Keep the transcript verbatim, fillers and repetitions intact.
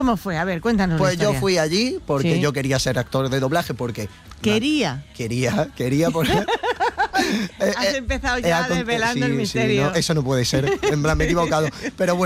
¿Cómo fue? A ver, cuéntanos. Pues la yo historia. fui allí porque Sí. yo quería ser actor de doblaje porque... Quería. Quería, quería porque... Has empezado ya desvelando el sí, misterio. Sí, no, eso no puede ser, en plan me he equivocado, pero bueno.